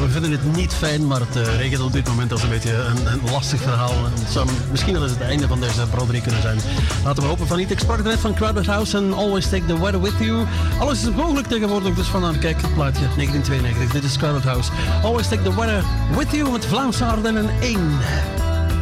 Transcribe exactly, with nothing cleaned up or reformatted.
we vinden het niet fijn, maar het uh, regent op dit moment als een beetje een, een lastig verhaal. Het zou misschien wel eens het einde van deze broderie kunnen zijn. Laten we hopen van niet. Ik sprak net van Crowded House en Always Take the Weather With You. Alles is mogelijk tegenwoordig, dus vandaar kijk het plaatje negentien tweeënnegentig. Dit is Crowded House. Always Take the Weather With You met Vlaamse Ardennen één.